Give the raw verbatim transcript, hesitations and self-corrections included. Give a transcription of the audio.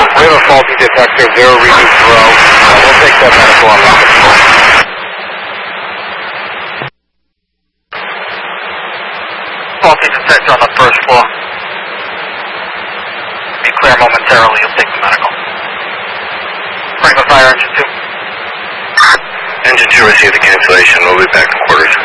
We have a faulty detector, zero reading throw. Uh, we'll take that medical on rocket floor. Faulty detector on the first floor. Be clear momentarily, you'll take the medical. Bring the fire engine two. Engine two received the cancellation. We'll be back in quarters.